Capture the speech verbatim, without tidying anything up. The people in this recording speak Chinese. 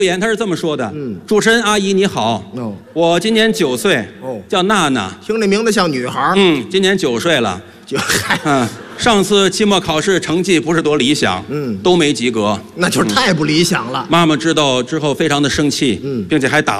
言他是这么说的： 嗯主持人阿姨你好， 哦我今年九岁， 哦叫娜娜， 听这名字像女孩儿。 嗯，今年九岁了， 就嗨， 嗯，上次期末考试成绩不是多理想， 嗯都没及格。 那就是太不理想了。 妈妈知道之后非常的生气， 嗯并且还打